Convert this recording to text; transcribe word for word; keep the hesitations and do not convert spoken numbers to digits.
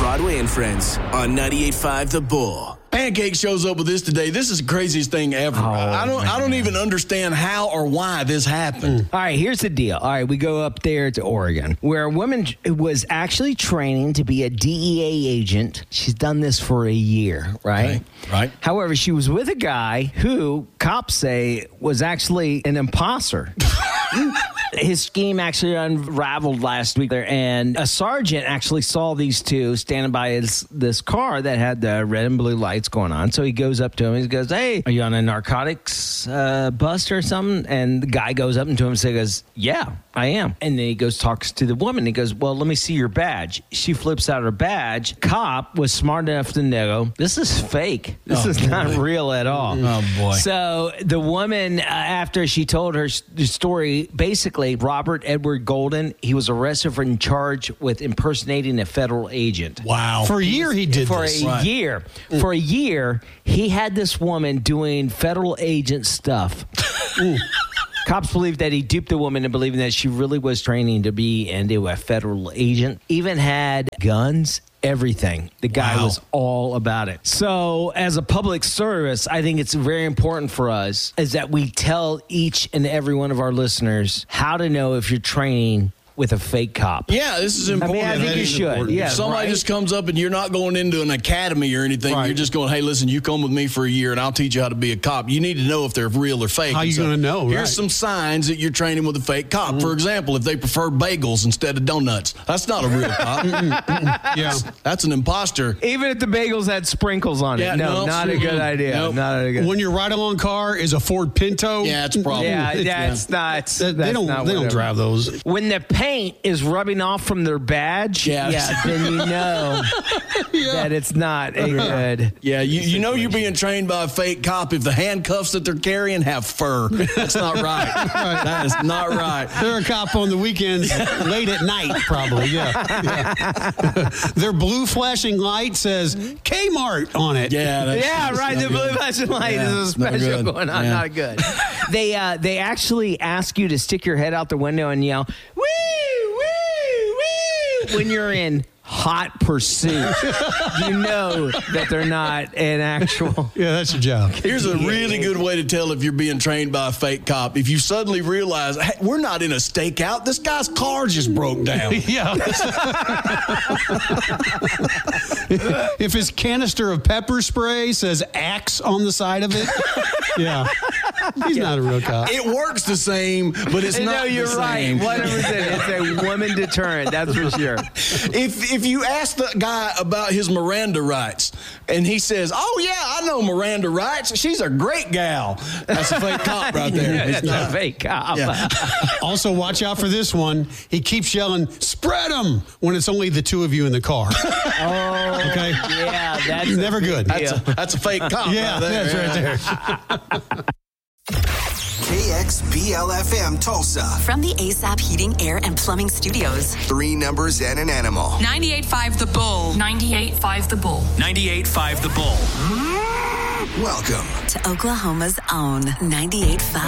Broadway and Friends on ninety-eight point five The Bull. Pancake shows up with this today. This is the craziest thing ever. Oh, I don't. man. I don't even understand how or why this happened. All right, here's the deal. All right, we go up there to Oregon, where a woman was actually training to be a D E A agent. She's done this for a year, right? Right. Right. However, she was with a guy who cops say was actually an imposter. His scheme actually unraveled last week there, and a sergeant actually saw these two standing by his, this car that had the red and blue lights going on. So he goes up to him. He goes, "Hey, are you on a narcotics uh, bust or something?" And the guy goes up to him and says, "Yeah, I am." And then he goes, talks to the woman. He goes, "Well, let me see your badge." She flips out her badge. Cop was smart enough to know this is fake. This Oh, is boy. not real at all. Oh, boy. So the woman, uh, after she told her s- story, basically, Robert Edward Golden, he was arrested for in charge with impersonating a federal agent. Wow. For a year he did For this. a Right. year. For a year, he had this woman doing federal agent stuff. Cops believe that he duped the woman into believing that she really was training to be into a federal agent. Even had guns, everything. The guy Wow. was all about it. So as a public service, I think it's very important for us is that we tell each and every one of our listeners how to know if you're training with a fake cop. Yeah, this is I important. mean, I think That you is should. important. Yeah, if somebody right? just comes up and you're not going into an academy or anything, Right. you're just going, "Hey, listen, you come with me for a year and I'll teach you how to be a cop." You need to know if they're real or fake. How And you so gonna know, Here's right. some signs that you're training with a fake cop. For example, if they prefer bagels instead of donuts, that's not a real cop. Yeah. That's an imposter. Even if the bagels had sprinkles on it. Yeah, no, no, not a mm-mm. good idea. Nope. Not a good When your ride-along car is a Ford Pinto. Yeah, it's a problem. Yeah, Yeah. that's not. They, that's don't. not They don't whatever. drive those. When the paint is rubbing off from their badge, Yeah. yeah, then you know that it's not a good. Yeah, you, you know you're being trained by a fake cop if the handcuffs that they're carrying have fur. That's not right. That is not right. They're a cop on the weekends, late at night, probably. Yeah. yeah. Their blue flashing light says Kmart on it. Yeah, that's, Yeah, that's right. not The blue good. flashing light Yeah, is a it's not special good. going on. Yeah. Not good. They uh, they actually ask you to stick your head out the window and yell, "Woo, woo, woo," when you're in hot pursuit. You know that they're not an actual. Yeah, that's your job. Here's a really good way to tell if you're being trained by a fake cop. If you suddenly realize, hey, we're not in a stakeout. This guy's car just broke down. Yeah. If his canister of pepper spray says Axe on the side of it, yeah, he's not a real cop. It works the same, but it's No, not you're the right. same. one hundred percent. It's a woman deterrent. That's for sure. If if you ask the guy about his Miranda rights and he says, "Oh yeah, I know Miranda rights. She's a great gal," that's a fake cop right there. It's That's not. a fake cop. Yeah. Also, watch out for this one. He keeps yelling, "Spread them!" when it's only the two of you in the car. Oh, Okay. yeah. That's Never good. That's a, that's a fake cop. Yeah, right there. that's right there. K X B L F M Tulsa. From the A S A P Heating, Air, and Plumbing Studios. Three numbers and an animal. ninety-eight point five The Bull. ninety-eight point five The Bull. ninety-eight point five The Bull. Welcome To Oklahoma's own ninety-eight point five.